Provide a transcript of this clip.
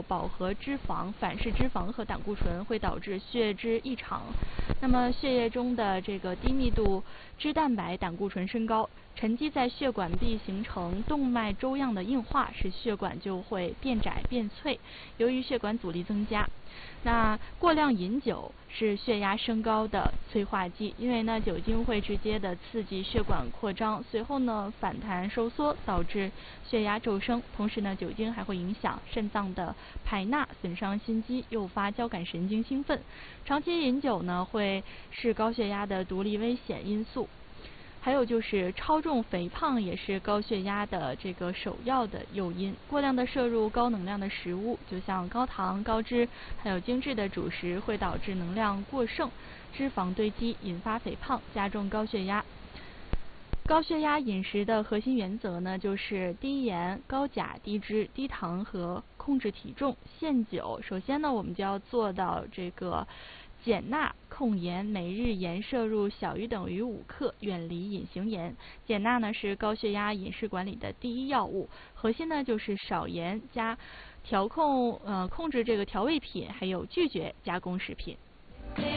饱和脂肪、反式脂肪和胆固醇，会导致血脂异常。那么血液中的这个低密度脂蛋白胆固醇升高，沉积在血管壁，形成动脉粥样的硬化，使血管就会变窄变脆。由于血管阻力增加，那过量饮酒是血压升高的催化剂，因为呢酒精会直接的刺激血管扩张，随后呢反弹收缩，导致血压骤升。同时呢酒精还会影响肾脏的排钠，损伤心肌，诱发交感神经兴奋。长期饮酒呢会是高血压的独立危险因素。还有就是超重肥胖也是高血压的这个首要的诱因。过量的摄入高能量的食物，就像高糖、高脂，还有精致的主食，会导致能量过剩，脂肪堆积，引发肥胖，加重高血压。高血压饮食的核心原则呢，就是低盐、高钾、低脂、低糖和控制体重、限酒。首先呢，我们就要做到这个减钠控盐，每日盐摄入小于等于5克，远离隐形盐。减钠呢是高血压饮食管理的第一要务，核心呢就是少盐加控制这个调味品，还有拒绝加工食品。